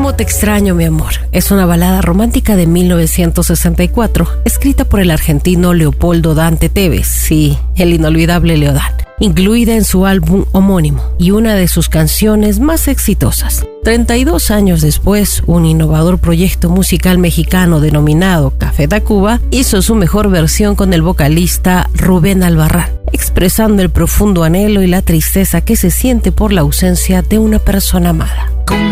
Cómo te extraño, mi amor, es una balada romántica de 1964, escrita por el argentino Leopoldo Dante Tevez, sí, el inolvidable Leodán, incluida en su álbum homónimo y una de sus canciones más exitosas. 32 años después, un innovador proyecto musical mexicano denominado Café Tacuba hizo su mejor versión con el vocalista Rubén Albarrán, expresando el profundo anhelo y la tristeza que se siente por la ausencia de una persona amada.